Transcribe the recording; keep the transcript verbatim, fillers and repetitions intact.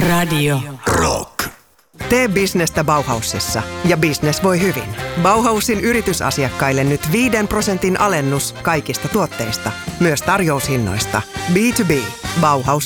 Radio Rock. Tee bisnestä Bauhausissa ja business voi hyvin. Bauhausin yritysasiakkaille nyt viiden prosentin alennus kaikista tuotteista, myös tarjoushinnoista. B to B. Bauhaus